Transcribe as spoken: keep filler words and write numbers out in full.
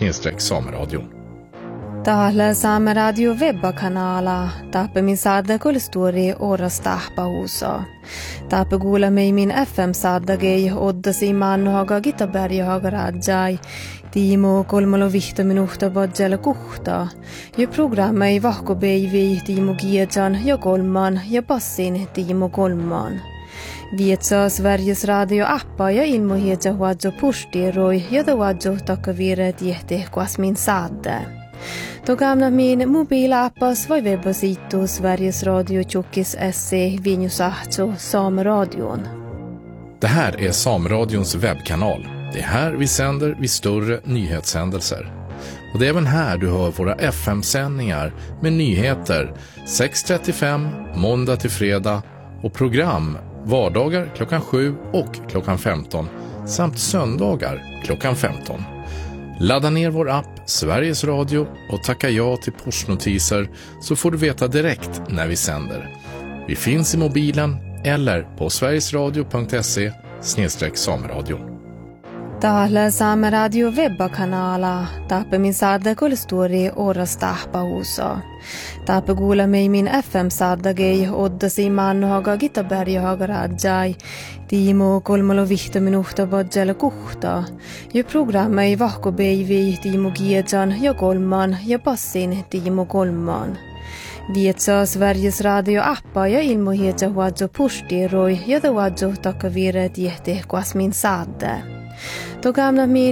snedstreck sameradio. Täällä Saameradio webbakanala. Taappe min saada kulstori oras tahpa huusa. Taappe kuule mei min F M-saadagei oddasi mannohaga Gitaberjahaga rajai. Tiimo kolmalo vihta minuhta badjala kuhta. Ja programma ei vahkobeivi Tiimo Giedjan ja kolman ja passin Tiimo kolman. Vietsa Sveriges radio-appa ja ilmohiedja huadjo pustiroi ja da huadjo takavire tiehti kuasmin saade. Då gamla min mobilappas var webbasitu Sveriges Radio Tjockis S C Vinjusahto Sameradion. Det här är Sameradions webbkanal. Det är här vi sänder vid större nyhetshändelser. Och det är även här du hör våra F M-sändningar med nyheter sex trettiofem måndag till fredag och program vardagar klockan sju och klockan femton samt söndagar klockan femton. Ladda ner vår app Sveriges Radio och tacka ja till pushnotiser så får du veta direkt när vi sänder. Vi finns i mobilen eller på sverigesradio punkt se snedstreck sameradio. Täällä Saameradio webbakanala. Taappe min saada kulstori oras tahpa huusa. Taappe kuule mei min F M-saadagei oddasi mannohaga Gitaberjahaga rajai. Tiimo kolmalo vihta minuhta badjala kuhta. Ja programma ei vahkobeivi Tiimo Giedjan ja kolman ja passin Tiimo kolman. Vietsa Sveriges radio-appa ja ilmohiedja huadjo pustiroi ja da huadjo takavire tiehti kuasmin saade. Då gamla min